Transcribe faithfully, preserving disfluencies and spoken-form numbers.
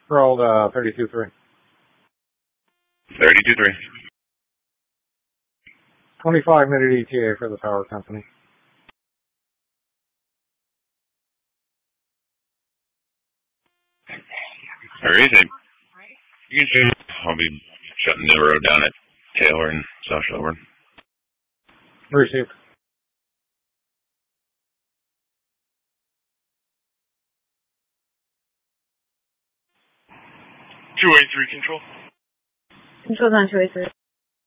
Rolled uh, thirty-two three. thirty-two three. twenty-five minute E T A for the power company. Where is it? You can see. I'll be shutting the road down at Taylor and South Shelburne. Received. two eighty-three control. Control's on two eighty-three.